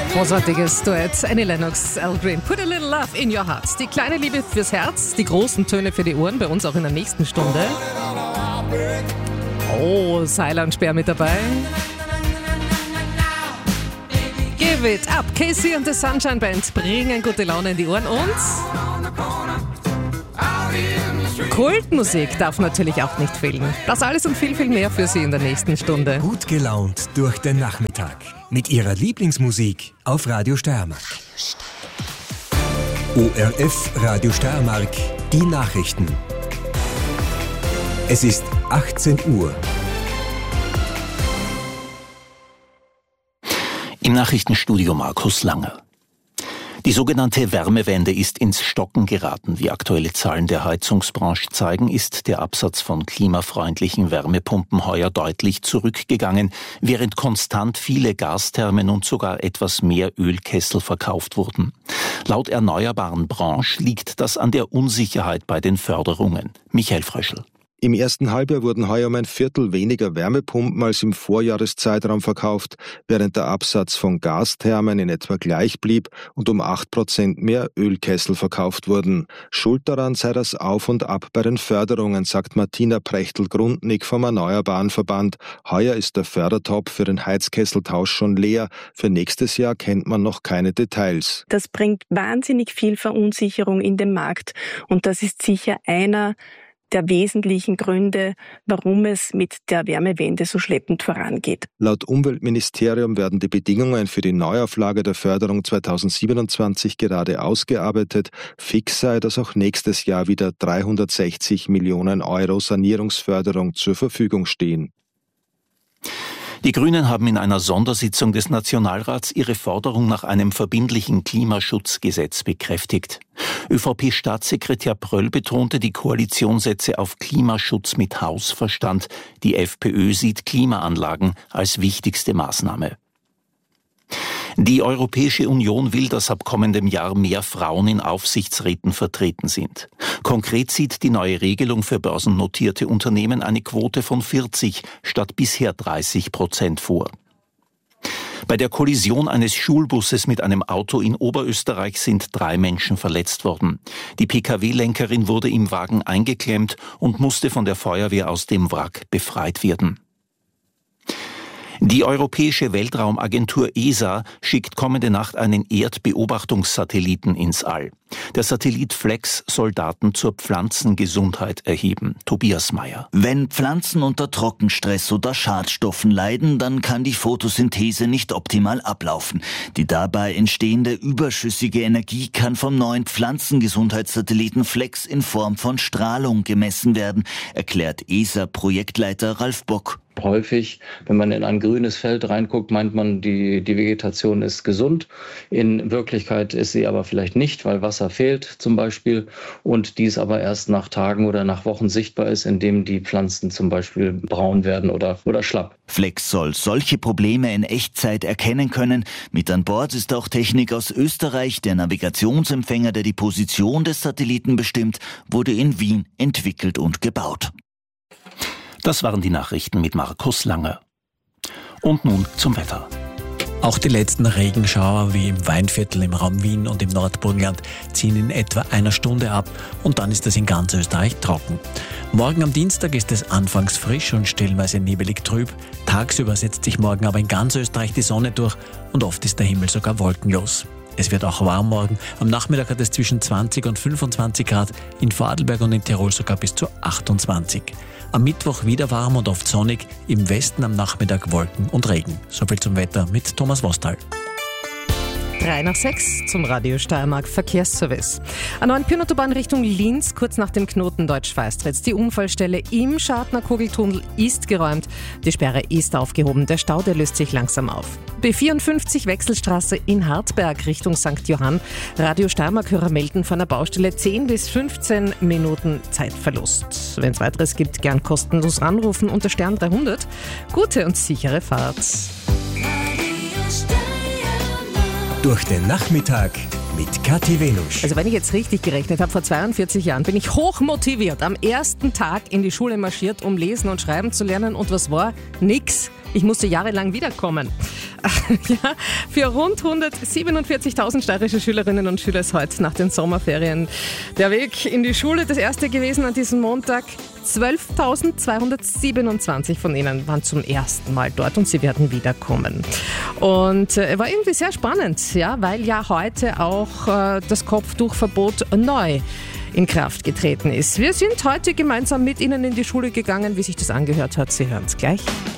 Großartiges Duett. Annie Lennox, Al Green. Put a little love in your heart. Die kleine Liebe fürs Herz, die großen Töne für die Ohren. Bei uns auch in der nächsten Stunde. Oh, Seiler und Speer mit dabei. Give it up. Casey und the Sunshine Band bringen gute Laune in die Ohren und Kultmusik darf natürlich auch nicht fehlen. Das alles und viel, viel mehr für Sie in der nächsten Stunde. Gut gelaunt durch den Nachmittag. Mit Ihrer Lieblingsmusik auf Radio Steiermark. ORF Radio Steiermark. Die Nachrichten. Es ist 18 Uhr. Im Nachrichtenstudio Markus Langer. Die sogenannte Wärmewende ist ins Stocken geraten. Wie aktuelle Zahlen der Heizungsbranche zeigen, ist der Absatz von klimafreundlichen Wärmepumpen heuer deutlich zurückgegangen, während konstant viele Gasthermen und sogar etwas mehr Ölkessel verkauft wurden. Laut Erneuerbaren Branche liegt das an der Unsicherheit bei den Förderungen. Michael Fröschel. Im ersten Halbjahr wurden heuer um ein Viertel weniger Wärmepumpen als im Vorjahreszeitraum verkauft, während der Absatz von Gasthermen in etwa gleich blieb und um 8% mehr Ölkessel verkauft wurden. Schuld daran sei das Auf und Ab bei den Förderungen, sagt Martina Prechtl-Grundnick vom Erneuerbaren Verband. Heuer ist der Fördertopf für den Heizkesseltausch schon leer. Für nächstes Jahr kennt man noch keine Details. Das bringt wahnsinnig viel Verunsicherung in den Markt und das ist sicher einer der wesentlichen Gründe, warum es mit der Wärmewende so schleppend vorangeht. Laut Umweltministerium werden die Bedingungen für die Neuauflage der Förderung 2027 gerade ausgearbeitet. Fix sei, dass auch nächstes Jahr wieder 360 Millionen Euro Sanierungsförderung zur Verfügung stehen. Die Grünen haben in einer Sondersitzung des Nationalrats ihre Forderung nach einem verbindlichen Klimaschutzgesetz bekräftigt. ÖVP-Staatssekretär Pröll betonte, die Koalition setze auf Klimaschutz mit Hausverstand. Die FPÖ sieht Klimaanlagen als wichtigste Maßnahme. Die Europäische Union will, dass ab kommendem Jahr mehr Frauen in Aufsichtsräten vertreten sind. Konkret sieht die neue Regelung für börsennotierte Unternehmen eine Quote von 40 statt bisher 30% vor. Bei der Kollision eines Schulbusses mit einem Auto in Oberösterreich sind 3 Menschen verletzt worden. Die Pkw-Lenkerin wurde im Wagen eingeklemmt und musste von der Feuerwehr aus dem Wrack befreit werden. Die Europäische Weltraumagentur ESA schickt kommende Nacht einen Erdbeobachtungssatelliten ins All. Der Satellit Flex soll Daten zur Pflanzengesundheit erheben. Tobias Mayer. Wenn Pflanzen unter Trockenstress oder Schadstoffen leiden, dann kann die Photosynthese nicht optimal ablaufen. Die dabei entstehende überschüssige Energie kann vom neuen Pflanzengesundheitssatelliten Flex in Form von Strahlung gemessen werden, erklärt ESA-Projektleiter Ralf Bock. Häufig, wenn man in ein grünes Feld reinguckt, meint man, die Vegetation ist gesund. In Wirklichkeit ist sie aber vielleicht nicht, weil Wasser fehlt zum Beispiel und dies aber erst nach Tagen oder nach Wochen sichtbar ist, indem die Pflanzen zum Beispiel braun werden oder schlapp. Flex soll solche Probleme in Echtzeit erkennen können. Mit an Bord ist auch Technik aus Österreich. Der Navigationsempfänger, der die Position des Satelliten bestimmt, wurde in Wien entwickelt und gebaut. Das waren die Nachrichten mit Markus Langer. Und nun zum Wetter. Auch die letzten Regenschauer wie im Weinviertel im Raum Wien und im Nordburgenland ziehen in etwa einer Stunde ab und dann ist es in ganz Österreich trocken. Morgen am Dienstag ist es anfangs frisch und stellenweise nebelig trüb. Tagsüber setzt sich morgen aber in ganz Österreich die Sonne durch und oft ist der Himmel sogar wolkenlos. Es wird auch warm morgen. Am Nachmittag hat es zwischen 20 und 25 Grad, in Vorarlberg und in Tirol sogar bis zu 28. Am Mittwoch wieder warm und oft sonnig, im Westen am Nachmittag Wolken und Regen. Soviel zum Wetter mit Thomas Wostal. 5:03 zum Radio Steiermark Verkehrsservice. An neuen Pyrnautobahn Richtung Linz, kurz nach dem Knoten Deutsch-Feistritz. Die Unfallstelle im Schadner Kugeltunnel ist geräumt. Die Sperre ist aufgehoben. Der Stau, der löst sich langsam auf. B54 Wechselstraße in Hartberg Richtung St. Johann. Radio Steiermark-Hörer melden von der Baustelle 10 bis 15 Minuten Zeitverlust. Wenn es weiteres gibt, gern kostenlos anrufen unter Stern 300. Gute und sichere Fahrt. Durch den Nachmittag mit Kathi Venusch. Also wenn ich jetzt richtig gerechnet habe, vor 42 Jahren bin ich hochmotiviert am ersten Tag in die Schule marschiert, um lesen und schreiben zu lernen. Und was war? Nix. Ich musste jahrelang wiederkommen. Ja, für rund 147.000 steirische Schülerinnen und Schüler ist heute nach den Sommerferien der Weg in die Schule das erste gewesen an diesem Montag. 12.227 von ihnen waren zum ersten Mal dort und sie werden wiederkommen. Und war irgendwie sehr spannend, ja, weil ja heute auch das Kopftuchverbot neu in Kraft getreten ist. Wir sind heute gemeinsam mit Ihnen in die Schule gegangen. Wie sich das angehört hat, Sie hören es gleich.